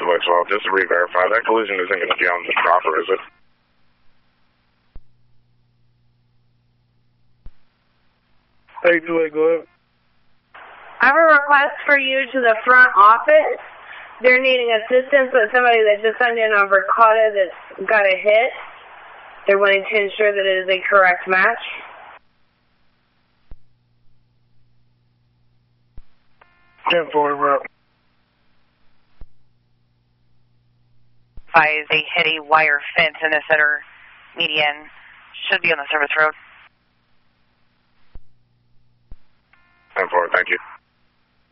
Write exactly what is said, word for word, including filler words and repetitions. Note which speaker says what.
Speaker 1: Convoy twelve, just to re-verify, that collision isn't going to be on the proper, is it?
Speaker 2: Hey, do it, go ahead.
Speaker 3: I have a request for you to the front office. They're needing assistance with somebody that just signed in on Verkada that's got a hit. They're wanting to ensure that it is a correct match.
Speaker 2: ten four, route.
Speaker 4: Advise they hit a wire fence in the center median. Should be on the service road.
Speaker 1: ten four, thank you.